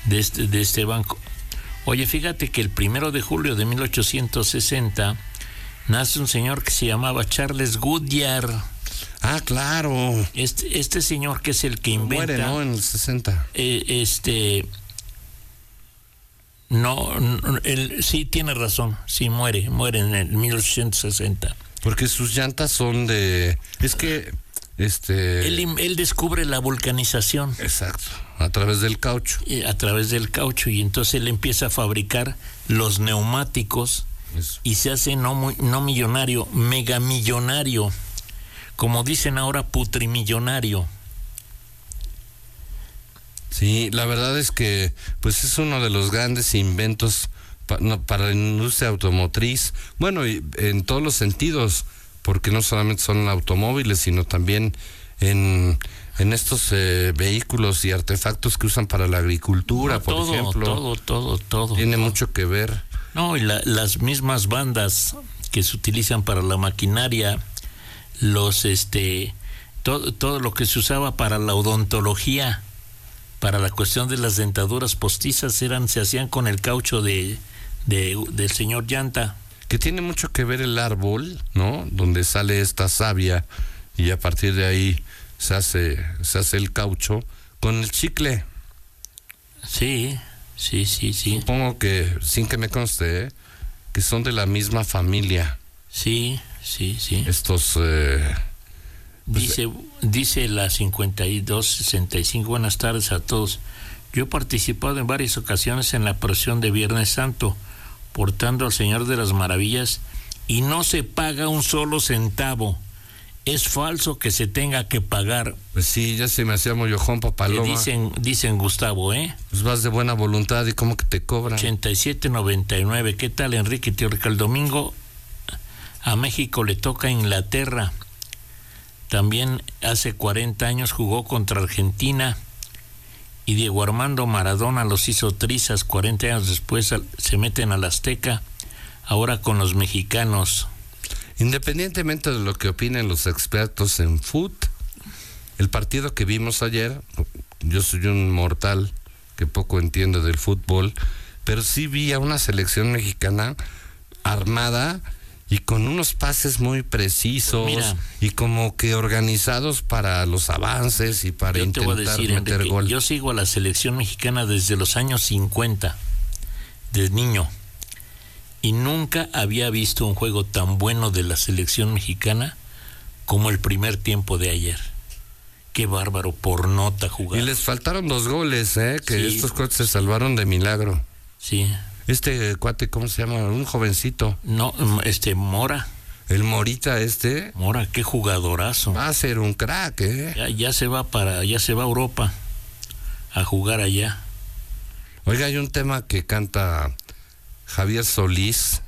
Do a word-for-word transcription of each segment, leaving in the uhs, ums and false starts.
de este, de este banco. Oye, fíjate que el primero de julio de mil ochocientos sesenta nace un señor que se llamaba Charles Goodyear. Ah, claro. Este, este señor que es el que inventa... Muere, ¿no? En el sesenta. Eh, este... No, no él, sí tiene razón, sí muere, muere en el mil ochocientos sesenta. Porque sus llantas son de... Es que... este Él, él descubre la vulcanización. Exacto, a través del caucho. A través del caucho, y entonces él empieza a fabricar los neumáticos. Eso. Y se hace no, muy, no millonario, megamillonario. Como dicen ahora, putrimillonario. Sí, la verdad es que pues es uno de los grandes inventos pa, no, para la industria automotriz, bueno, y en todos los sentidos, porque no solamente son automóviles, sino también en, en estos eh, vehículos y artefactos que usan para la agricultura, no, por todo, ejemplo. Todo, todo, todo. Tiene todo. mucho que ver. No, y la, las mismas bandas que se utilizan para la maquinaria, los, este, todo, todo lo que se usaba para la odontología, para la cuestión de las dentaduras postizas, eran, se hacían con el caucho de, de del señor Llanta. Que tiene mucho que ver el árbol, ¿no? Donde sale esta savia y a partir de ahí se hace, se hace el caucho con el chicle. Sí, sí, sí, sí. Supongo que, sin que me conste, ¿eh? Que son de la misma familia. Sí, sí, sí. Estos... Eh, Dice, dice la cincuenta y dos sesenta y cinco, buenas tardes a todos. Yo he participado en varias ocasiones en la procesión de Viernes Santo, portando al Señor de las Maravillas, y no se paga un solo centavo. Es falso que se tenga que pagar. Pues sí, ya se me hacía mollojón, papaloma. Eh, dicen, dicen Gustavo, ¿eh? Pues vas de buena voluntad y cómo que te cobran. ochenta y siete noventa y nueve, ¿qué tal, Enrique Teórica? El domingo a México le toca a Inglaterra. También hace cuarenta años jugó contra Argentina y Diego Armando Maradona los hizo trizas. cuarenta años después se meten al Azteca, ahora con los mexicanos. Independientemente de lo que opinen los expertos en fútbol, el partido que vimos ayer, yo soy un mortal que poco entiendo del fútbol, pero sí vi a una selección mexicana armada y con unos pases muy precisos. Pues mira, y como que organizados para los avances y para intentar te voy a decir, meter Enrique, gol. Yo sigo a la selección mexicana desde los años cincuenta, de niño, y nunca había visto un juego tan bueno de la selección mexicana como el primer tiempo de ayer. Qué bárbaro, por nota jugar. Y les faltaron dos goles, ¿eh? Que sí, estos cuates se salvaron de milagro. Sí. Este cuate, ¿cómo se llama? Un jovencito. No, este, Mora. El Morita este. Mora, qué jugadorazo. Va a ser un crack, ¿eh? Ya, ya se va para, ya se va a Europa a jugar allá. Oiga, hay un tema que canta Javier Solís,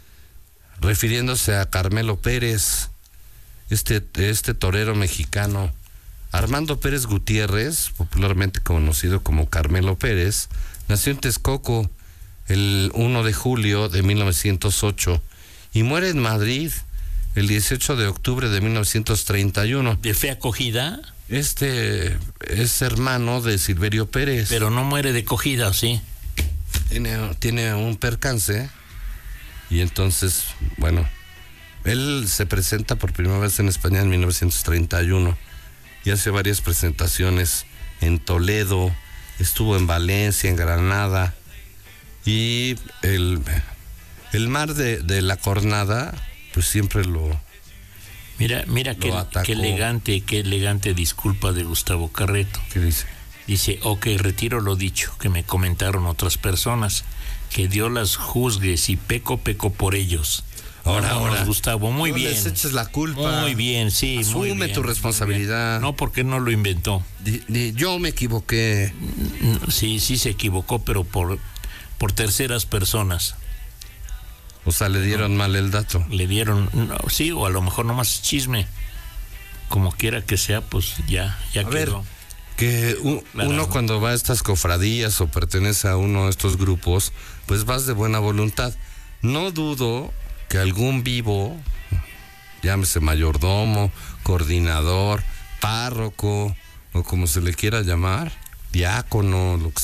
refiriéndose a Carmelo Pérez, este, este torero mexicano. Armando Pérez Gutiérrez, popularmente conocido como Carmelo Pérez, nació en Texcoco el primero de julio de mil novecientos ocho y muere en Madrid el dieciocho de octubre de mil novecientos treinta y uno. ¿De fe acogida? Este es hermano de Silverio Pérez. Pero no muere de cogida, ¿sí? Tiene, tiene un percance y entonces, bueno, él se presenta por primera vez en España en mil novecientos treinta y uno y hace varias presentaciones en Toledo, estuvo en Valencia, en Granada. Y el, el mar de, de la Cornada, pues siempre lo Mira, mira qué, qué elegante, qué elegante disculpa de Gustavo Carreto. ¿Qué dice? Dice, ok, retiro lo dicho, que me comentaron otras personas, que Dios las juzgue, si peco, peco por ellos. Ahora, ahora, Gustavo, muy no bien. No les eches la culpa. Muy bien, sí, Asume muy bien, tu responsabilidad. No, porque no lo inventó. Di, di, yo me equivoqué. Sí, sí se equivocó, pero por... por terceras personas. O sea, le dieron no, mal el dato. Le dieron, no, sí, o a lo mejor nomás chisme. Como quiera que sea, pues ya, ya a quedó. Ver, que un, claro. Uno cuando va a estas cofradías o pertenece a uno de estos grupos, pues vas de buena voluntad. No dudo que algún vivo, llámese mayordomo, coordinador, párroco, o como se le quiera llamar, diácono, lo que